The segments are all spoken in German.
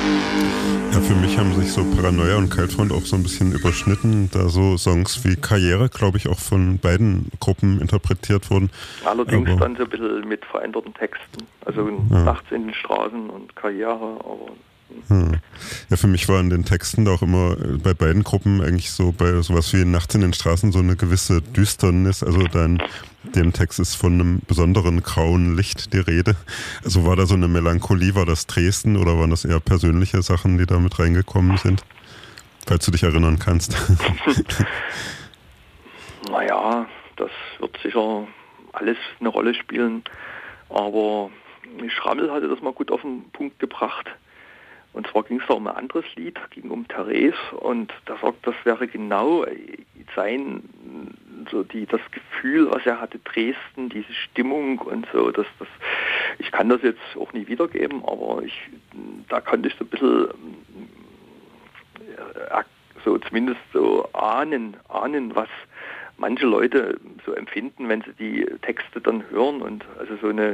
Ja, für mich haben sich so Paranoia und Kaltfront auch so ein bisschen überschnitten, da so Songs wie Karriere, glaube ich, auch von beiden Gruppen interpretiert wurden. Allerdings Aber dann so ein bisschen mit veränderten Texten. Also ja. Nachts in den Straßen und Karriere, aber Ja, für mich war in den Texten da auch immer bei beiden Gruppen eigentlich so bei sowas wie Nachts in den Straßen so eine gewisse Düsternis. Also dann dem Text ist von einem besonderen grauen Licht die Rede. Also war da so eine Melancholie, war das Dresden oder waren das eher persönliche Sachen, die da mit reingekommen sind? Falls du dich erinnern kannst. naja, das wird sicher alles eine Rolle spielen. Aber Schrammel hatte das mal gut auf den Punkt gebracht. Und zwar ging es da um ein anderes Lied, ging um Therese und da sagt, das wäre genau sein, so das Gefühl, was er hatte, Dresden, diese Stimmung und so, ich kann das jetzt auch nie wiedergeben, aber da konnte ich so ein bisschen so zumindest so ahnen, was manche Leute so empfinden, wenn sie die Texte dann hören und also so eine,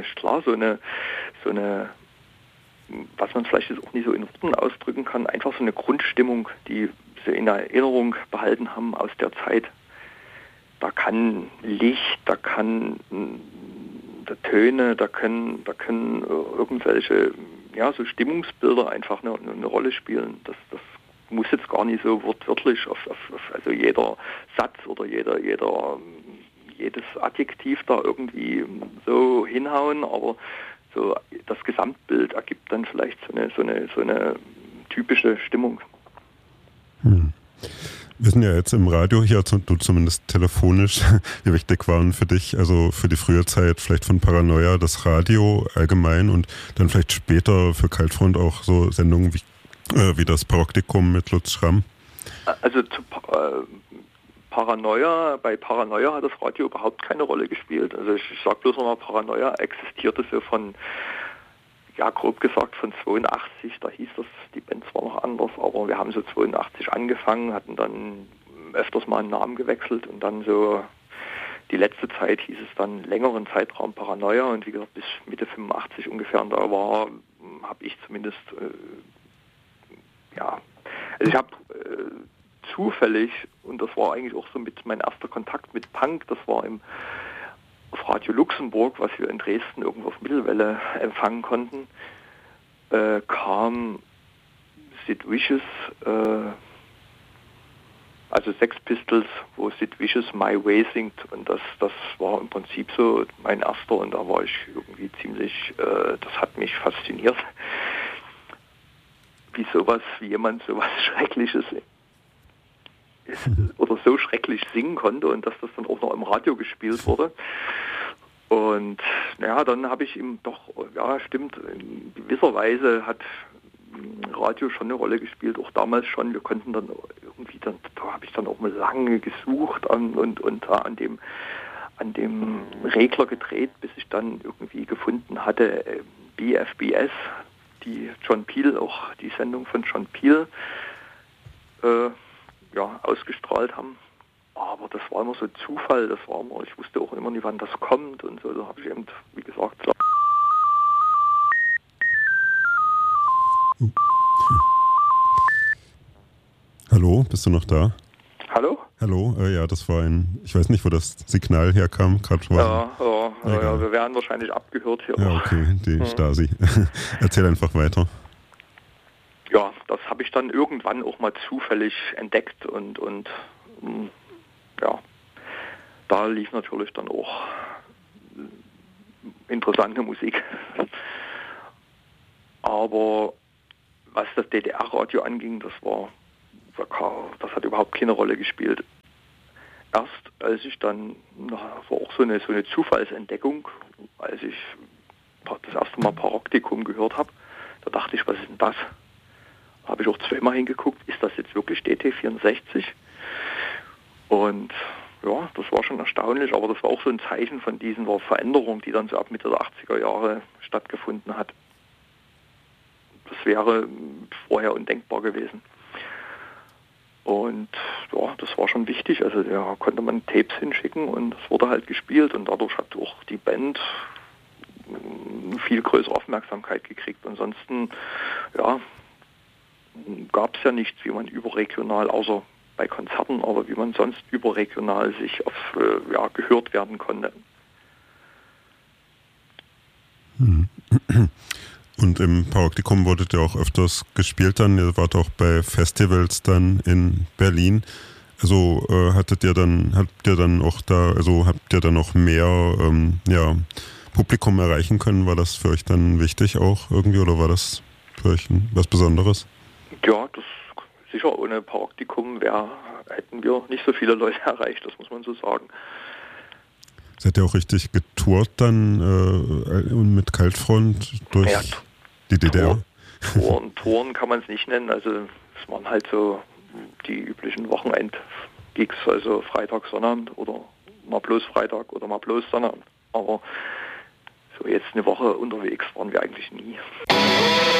was man vielleicht jetzt auch nicht so in Worten ausdrücken kann, einfach so eine Grundstimmung, die sie in Erinnerung behalten haben aus der Zeit. Da kann Licht, da kann Töne, da können irgendwelche so Stimmungsbilder einfach eine Rolle spielen. Das muss jetzt gar nicht so wortwörtlich auf also jeder Satz oder jedes Adjektiv da irgendwie so hinhauen, aber so das Gesamtbild ergibt dann vielleicht so eine typische Stimmung. Wir sind ja jetzt im Radio hier, du zumindest telefonisch. Wie wichtig waren für dich, also für die frühe Zeit vielleicht von Paranoia, das Radio allgemein und dann vielleicht später für Kaltfront auch so Sendungen wie das Paroptikum mit Lutz Schramm? Also bei Paranoia hat das Radio überhaupt keine Rolle gespielt. Also ich sage bloß nochmal, Paranoia existierte so von, grob gesagt von 82, da hieß das, die Band zwar noch anders, aber wir haben so 82 angefangen, hatten dann öfters mal einen Namen gewechselt und dann so die letzte Zeit hieß es dann längeren Zeitraum Paranoia und wie gesagt bis Mitte 85 ungefähr und da habe ich zumindest, also ich habe zufällig, und das war eigentlich auch so mit mein erster Kontakt mit Punk, das war auf Radio Luxemburg, was wir in Dresden irgendwo auf Mittelwelle empfangen konnten, kam Sid Vicious, also Sex Pistols, wo Sid Vicious My Way singt und das war im Prinzip so mein erster und da war ich irgendwie ziemlich, das hat mich fasziniert, wie jemand sowas Schreckliches oder so schrecklich singen konnte und dass das dann auch noch im Radio gespielt wurde. Und dann habe ich ihm doch, stimmt, in gewisser Weise hat Radio schon eine Rolle gespielt, auch damals schon. Wir konnten dann irgendwie, da habe ich dann auch mal lange gesucht und an dem Regler gedreht, bis ich dann irgendwie gefunden hatte, BFBS, die John Peel, auch die Sendung von John Peel, ausgestrahlt haben. Aber das war immer so Zufall, ich wusste auch immer nie, wann das kommt und so, da habe ich eben, wie gesagt, Hallo, bist du noch da? Hallo? Hallo, ja, das war ich weiß nicht, wo das Signal herkam, gerade war. Ja, wir werden wahrscheinlich abgehört hier. Ja, okay, die Stasi. Erzähl einfach weiter. Ja, das habe ich dann irgendwann auch mal zufällig entdeckt und da lief natürlich dann auch interessante Musik. Aber was das DDR-Radio anging, das hat überhaupt keine Rolle gespielt. Erst als ich dann, war auch so eine Zufallsentdeckung, als ich das erste Mal Paroptikum gehört habe, da dachte ich, was ist denn das? Da habe ich auch zweimal hingeguckt, ist das jetzt wirklich DT64? Und ja, das war schon erstaunlich, aber das war auch so ein Zeichen von dieser Veränderung, die dann so ab Mitte der 80er Jahre stattgefunden hat. Das wäre vorher undenkbar gewesen. Und ja, das war schon wichtig. Also da konnte man Tapes hinschicken und es wurde halt gespielt und dadurch hat auch die Band viel größere Aufmerksamkeit gekriegt. Ansonsten, gab es ja nichts, wie man überregional, außer bei Konzerten, aber wie man sonst überregional sich gehört werden konnte. Und im Paraktikum wurdet ihr auch öfters gespielt dann, ihr wart auch bei Festivals dann in Berlin. Also habt ihr dann auch mehr Publikum erreichen können? War das für euch dann wichtig auch irgendwie oder war das für euch was Besonderes? Ja, das sicher, ohne Paraktikum hätten wir nicht so viele Leute erreicht, das muss man so sagen. Seid ihr auch richtig getourt dann mit Kaltfront durch die DDR? Touren kann man es nicht nennen, also es waren halt so die üblichen Wochenend-Gigs, also Freitag, Sonnabend oder mal bloß Freitag oder mal bloß Sonnabend. Aber so jetzt eine Woche unterwegs waren wir eigentlich nie.